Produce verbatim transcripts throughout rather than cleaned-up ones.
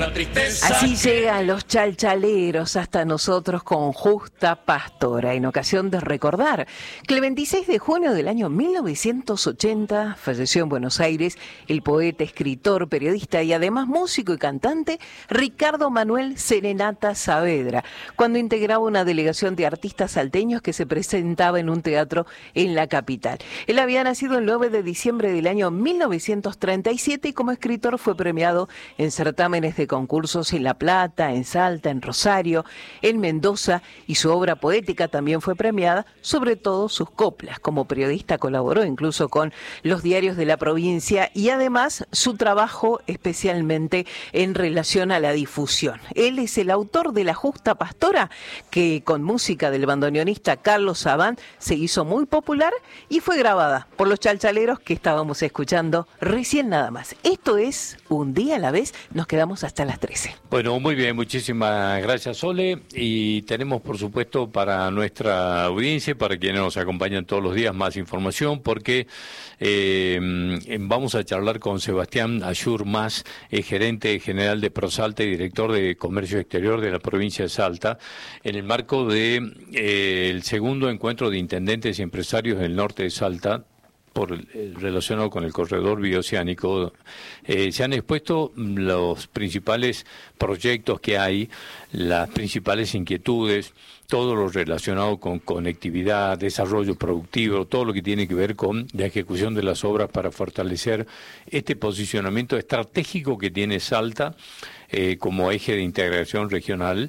la tristeza. Así llegan los chalchaleros hasta nosotros con Justa Pastora, en ocasión de recordar que el veintiséis de junio del año mil novecientos ochenta falleció en Buenos Aires el poeta, escritor, periodista y además músico y cantante Ricardo Manuel Serenata Saavedra, cuando integraba una delegación de artistas salteños que se presentaba en un teatro en la capital. Él había nacido el nueve de diciembre del año mil novecientos treinta y siete y como escritor fue premiado en certámenes de concursos en La Plata, en Salta, en Rosario, en Mendoza, y su obra poética también fue premiada, sobre todo sus coplas. Como periodista colaboró incluso con los diarios de la provincia y además su trabajo especialmente en relación a la difusión. Él es el autor de La Justa Pastora, que con música del bandoneonista Carlos Sabán se hizo muy popular y fue grabada por los chalchaleros que estábamos escuchando recién nada más. Esto es Un Día a la Vez, nos quedamos hasta las trece. Bueno, muy bien, muchísimas gracias, Sole, y tenemos por supuesto para nuestra audiencia, para quienes nos acompañan todos los días, más información, porque eh, vamos a charlar con Sebastián Ayur Mas, eh, gerente general de ProSalta y director de Comercio Exterior de la provincia de Salta, en el marco de eh, el segundo encuentro de intendentes y empresarios del norte de Salta, por el, relacionado con el corredor bioceánico. Eh, se han expuesto los principales proyectos que hay, las principales inquietudes, todo lo relacionado con conectividad, desarrollo productivo, todo lo que tiene que ver con la ejecución de las obras para fortalecer este posicionamiento estratégico que tiene Salta eh, como eje de integración regional.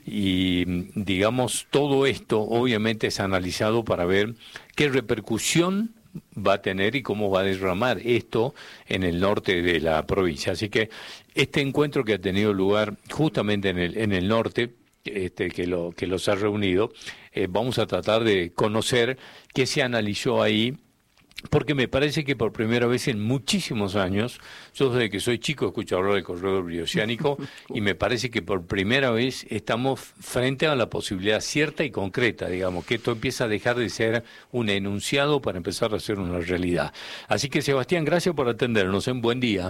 Y digamos, todo esto obviamente es analizado para ver qué repercusión va a tener y cómo va a derramar esto en el norte de la provincia. Así que este encuentro que ha tenido lugar justamente en el en el norte, este que lo que los ha reunido, eh, vamos a tratar de conocer qué se analizó ahí, porque me parece que por primera vez en muchísimos años, yo desde que soy chico escucho hablar del corredor bioceánico y me parece que por primera vez estamos frente a la posibilidad cierta y concreta, digamos, que esto empieza a dejar de ser un enunciado para empezar a ser una realidad. Así que, Sebastián, gracias por atendernos, un buen día.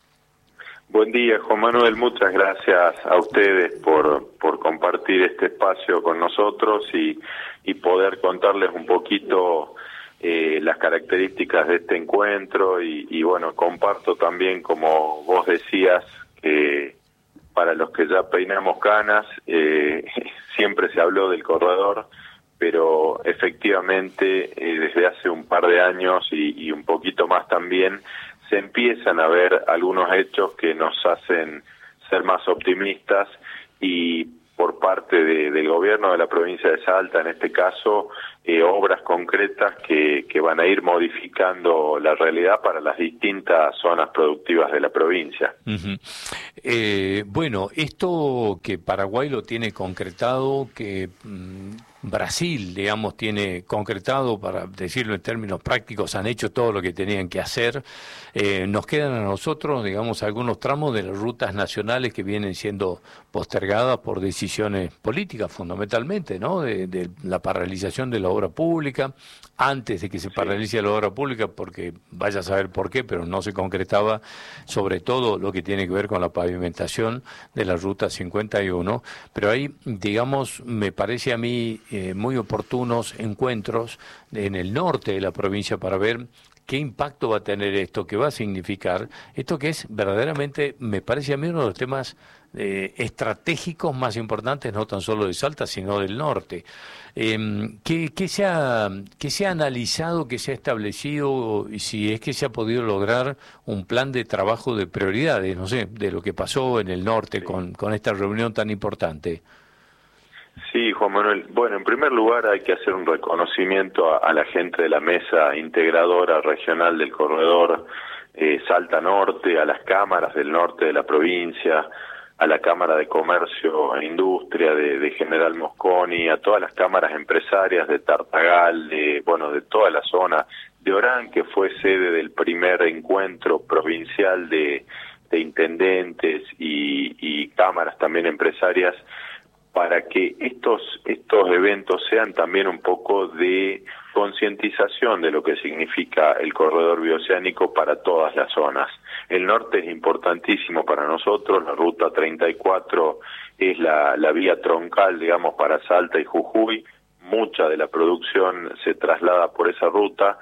Buen día, Juan Manuel, muchas gracias a ustedes por, por compartir este espacio con nosotros y, y poder contarles un poquito Eh, las características de este encuentro y, y bueno, comparto también, como vos decías, que para los que ya peinamos canas, eh, siempre se habló del corredor, pero efectivamente eh, desde hace un par de años y, y un poquito más también, se empiezan a ver algunos hechos que nos hacen ser más optimistas y por parte de, del gobierno de la provincia de Salta, en este caso, eh, obras concretas que, que van a ir modificando la realidad para las distintas zonas productivas de la provincia. Uh-huh. Eh, bueno, esto que Paraguay lo tiene concretado, que mmm, Brasil, digamos, tiene concretado, para decirlo en términos prácticos, han hecho todo lo que tenían que hacer. Eh, nos quedan a nosotros, digamos, algunos tramos de las rutas nacionales que vienen siendo postergadas por decisiones políticas, fundamentalmente, ¿no? De, de la paralización de la obra pública, antes de que se paralice la obra pública, porque vaya a saber por qué, pero no se concretaba, sobre todo lo que tiene que ver con la pavimentación de la ruta cincuenta y uno. Pero ahí, digamos, me parece a mí eh, muy oportunos encuentros en el norte de la provincia para ver qué impacto va a tener esto, qué va a significar, esto que es verdaderamente, me parece a mí, uno de los temas eh, estratégicos más importantes, no tan solo de Salta, sino del norte. Eh, ¿qué, qué, se ha, ¿Qué se ha analizado, qué se ha establecido, y si es que se ha podido lograr un plan de trabajo de prioridades, no sé, de lo que pasó en el norte con, con esta reunión tan importante? Sí, Juan Manuel. Bueno, en primer lugar hay que hacer un reconocimiento a, a la gente de la mesa integradora regional del corredor eh, Salta Norte, a las cámaras del norte de la provincia, a la Cámara de Comercio e Industria de, de General Mosconi, a todas las cámaras empresarias de Tartagal, de bueno, de toda la zona de Orán, que fue sede del primer encuentro provincial de, de intendentes y, y cámaras también empresarias, para que estos estos eventos sean también un poco de concientización de lo que significa el corredor bioceánico para todas las zonas. El norte es importantísimo para nosotros, la ruta treinta y cuatro es la, la vía troncal, digamos, para Salta y Jujuy, mucha de la producción se traslada por esa ruta,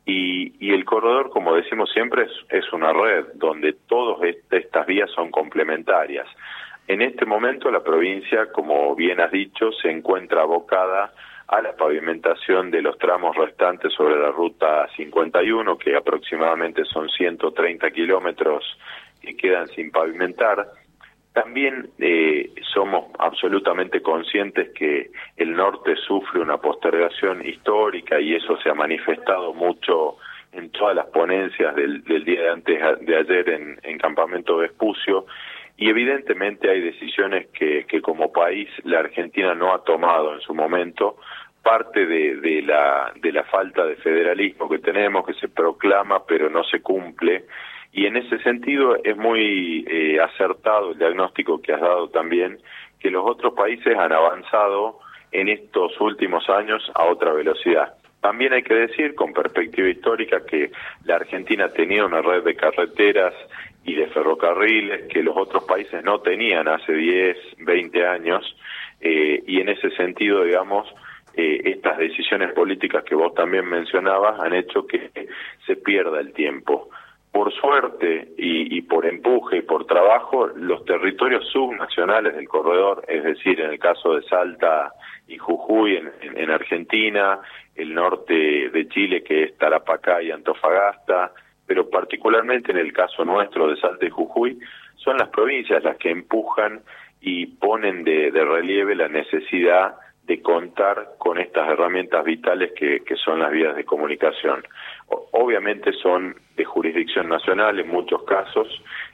y, y el corredor, como decimos siempre, es, es una red donde todas estas vías son complementarias. En este momento la provincia, como bien has dicho, se encuentra abocada a la pavimentación de los tramos restantes sobre la ruta cincuenta y uno, que aproximadamente son ciento treinta kilómetros que quedan sin pavimentar. También eh, somos absolutamente conscientes que el norte sufre una postergación histórica y eso se ha manifestado mucho en todas las ponencias del, del día de antes de ayer en, en Campamento Vespucio. Y evidentemente hay decisiones que, que como país la Argentina no ha tomado en su momento, parte de, de, la, de la falta de federalismo que tenemos, que se proclama pero no se cumple, y en ese sentido es muy eh, acertado el diagnóstico que has dado también, que los otros países han avanzado en estos últimos años a otra velocidad. También hay que decir, con perspectiva histórica, que la Argentina tenía una red de carreteras y de ferrocarriles que los otros países no tenían hace diez, veinte años, eh, y en ese sentido, digamos, eh, estas decisiones políticas que vos también mencionabas han hecho que se pierda el tiempo. Por suerte y, y por empuje y por trabajo, los territorios subnacionales del corredor, es decir, en el caso de Salta y Jujuy en, en, en Argentina, el norte de Chile que es Tarapacá y Antofagasta, pero particularmente en el caso nuestro de Salta y Jujuy, son las provincias las que empujan y ponen de, de relieve la necesidad de contar con estas herramientas vitales que, que son las vías de comunicación. O, obviamente son de jurisdicción nacional en muchos casos,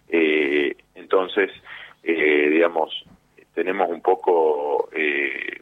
eh, entonces, eh, digamos, tenemos un poco, eh,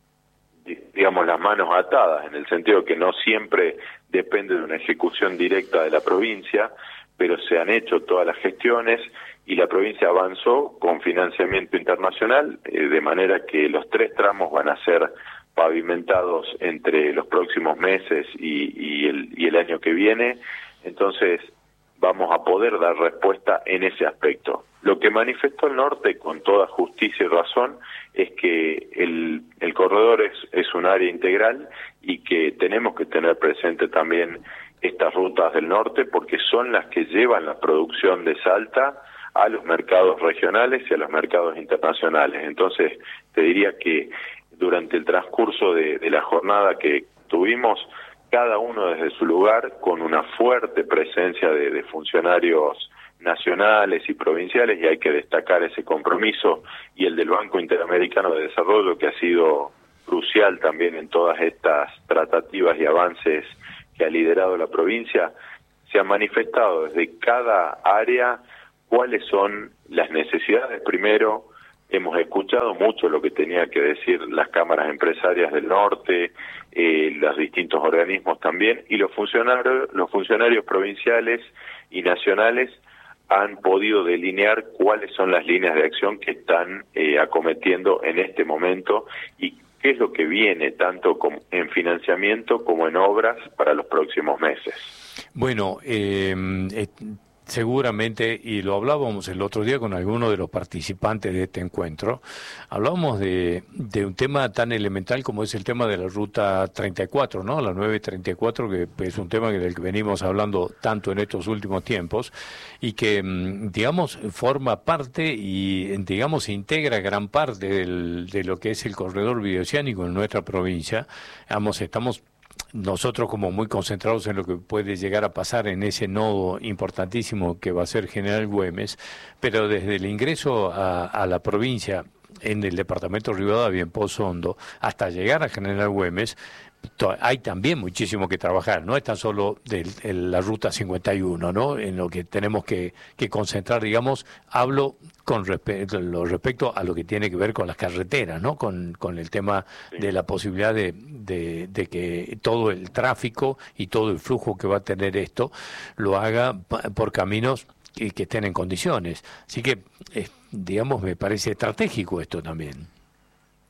digamos, las manos atadas, en el sentido que no siempre depende de una ejecución directa de la provincia, pero se han hecho todas las gestiones y la provincia avanzó con financiamiento internacional, eh, de manera que los tres tramos van a ser pavimentados entre los próximos meses y, y, el, y el año que viene, entonces vamos a poder dar respuesta en ese aspecto. Lo que manifestó el norte con toda justicia y razón es que el, el corredor es, es un área integral y que tenemos que tener presente también estas rutas del norte porque son las que llevan la producción de Salta a los mercados regionales y a los mercados internacionales. Entonces, te diría que durante el transcurso de, de la jornada que tuvimos, cada uno desde su lugar, con una fuerte presencia de, de funcionarios nacionales y provinciales, y hay que destacar ese compromiso, y el del Banco Interamericano de Desarrollo, que ha sido crucial también en todas estas tratativas y avances que ha liderado la provincia, se han manifestado desde cada área cuáles son las necesidades. Primero, hemos escuchado mucho lo que tenía que decir las cámaras empresarias del norte, eh, los distintos organismos también, y los funcionarios, los funcionarios provinciales y nacionales han podido delinear cuáles son las líneas de acción que están eh, acometiendo en este momento y qué es lo que viene tanto como en financiamiento como en obras para los próximos meses. Bueno, eh, eh, seguramente, y lo hablábamos el otro día con algunos de los participantes de este encuentro, hablábamos de, de un tema tan elemental como es el tema de la ruta treinta y cuatro, ¿no? La nueve treinta y cuatro, que es un tema del que venimos hablando tanto en estos últimos tiempos y que, digamos, forma parte y, digamos, integra gran parte del, de lo que es el corredor bioceánico en nuestra provincia. Vamos, estamos nosotros como muy concentrados en lo que puede llegar a pasar en ese nodo importantísimo que va a ser General Güemes, pero desde el ingreso a, a la provincia en el departamento Rivadavia, en Pozo Hondo, hasta llegar a General Güemes, hay también muchísimo que trabajar, no es tan solo de, de la ruta cincuenta y uno, ¿no? En lo que tenemos que, que concentrar, digamos, hablo con respecto, lo respecto a lo que tiene que ver con las carreteras, ¿no? Con, con el tema sí. de la posibilidad de, de, de que todo el tráfico y todo el flujo que va a tener esto lo haga por caminos que, que estén en condiciones. Así que, eh, digamos, me parece estratégico esto también.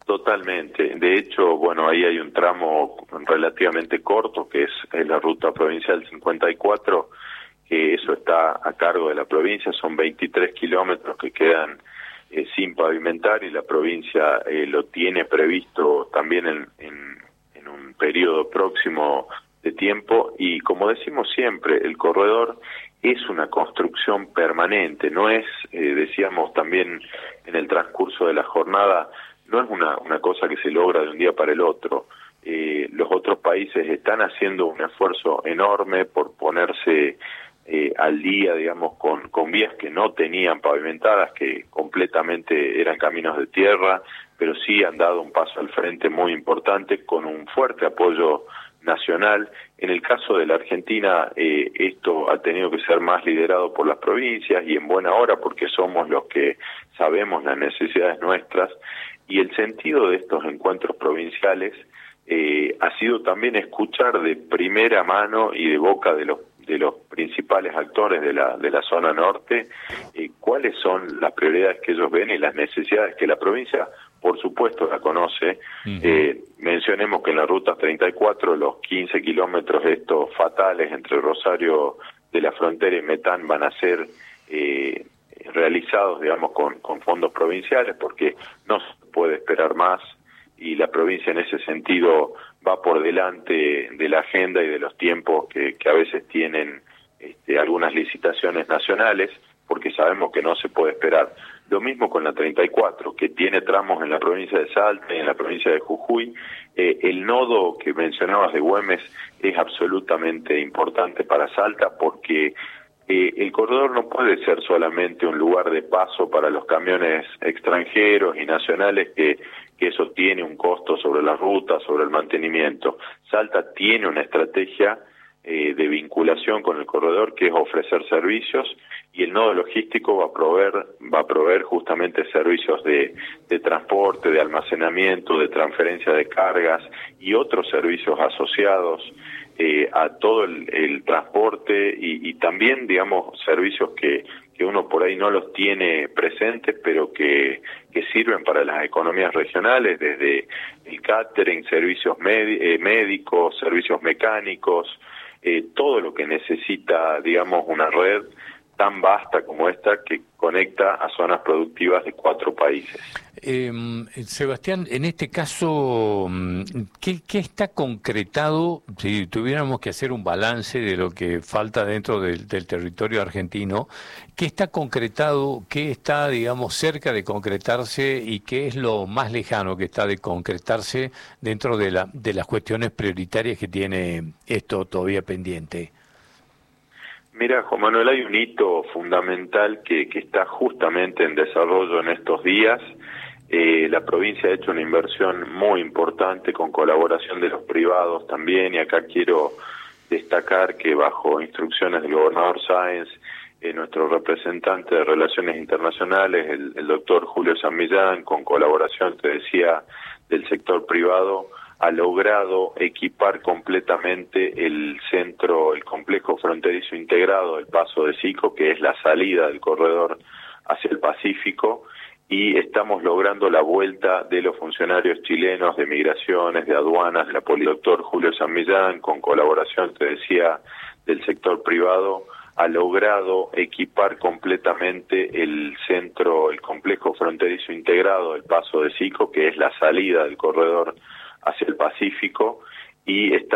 Totalmente. De hecho, bueno, ahí hay un tramo relativamente corto, que es, es la ruta provincial cincuenta y cuatro, que eso está a cargo de la provincia, son veintitrés kilómetros que quedan eh, sin pavimentar, y la provincia eh, lo tiene previsto también en, en, en un periodo próximo de tiempo. Y como decimos siempre, el corredor es una construcción permanente, no es, eh, decíamos también en el transcurso de la jornada, no es una, una cosa que se logra de un día para el otro. Eh, los otros países están haciendo un esfuerzo enorme por ponerse eh, al día, digamos, con, con vías que no tenían pavimentadas, que completamente eran caminos de tierra, pero sí han dado un paso al frente muy importante con un fuerte apoyo nacional. En el caso de la Argentina, eh, esto ha tenido que ser más liderado por las provincias, y en buena hora, porque somos los que sabemos las necesidades nuestras. Y el sentido de estos encuentros provinciales eh, ha sido también escuchar de primera mano y de boca de los de los principales actores de la de la zona norte eh, cuáles son las prioridades que ellos ven y las necesidades que la provincia, por supuesto, la conoce. Uh-huh. Eh, mencionemos que en la ruta treinta y cuatro, los quince kilómetros estos fatales entre Rosario de la Frontera y Metán van a ser eh, realizados, digamos, con, con fondos provinciales, porque no se puede esperar más, y la provincia en ese sentido va por delante de la agenda y de los tiempos que, que a veces tienen este, algunas licitaciones nacionales, porque sabemos que no se puede esperar. Lo mismo con la treinta y cuatro, que tiene tramos en la provincia de Salta y en la provincia de Jujuy. Eh, el nodo que mencionabas de Güemes es absolutamente importante para Salta, porque Eh, el corredor no puede ser solamente un lugar de paso para los camiones extranjeros y nacionales, que, que eso tiene un costo sobre la ruta, sobre el mantenimiento. Salta tiene una estrategia eh, de vinculación con el corredor, que es ofrecer servicios, y el nodo logístico va a proveer, va a proveer justamente servicios de, de transporte, de almacenamiento, de transferencia de cargas y otros servicios asociados Eh, a todo el, el transporte, y, y también, digamos, servicios que, que uno por ahí no los tiene presentes, pero que, que sirven para las economías regionales, desde el catering, servicios eh, médicos, servicios mecánicos, eh, todo lo que necesita, digamos, una red tan vasta como esta, que conecta a zonas productivas de cuatro países. Eh, Sebastián, en este caso, ¿qué, ¿qué está concretado, si tuviéramos que hacer un balance de lo que falta dentro del, del territorio argentino, qué está concretado, qué está, digamos, cerca de concretarse, y qué es lo más lejano que está de concretarse dentro de, la, de las cuestiones prioritarias que tiene esto todavía pendiente? Mira, Juan Manuel, hay un hito fundamental que, que está justamente en desarrollo en estos días. Eh, la provincia ha hecho una inversión muy importante con colaboración de los privados también, y acá quiero destacar que bajo instrucciones del gobernador Sáenz, eh, nuestro representante de Relaciones Internacionales, el, el doctor Julio San Millán, con colaboración, te decía, del sector privado, ha logrado equipar completamente el centro, el complejo fronterizo integrado del Paso de Sico, que es la salida del corredor hacia el Pacífico, y estamos logrando la vuelta de los funcionarios chilenos de migraciones, de aduanas, de la Poli. Doctor Julio San Millán, con colaboración, te decía, del sector privado, ha logrado equipar completamente el centro, el complejo fronterizo integrado del Paso de Sico, que es la salida del corredor hacia el Pacífico, y está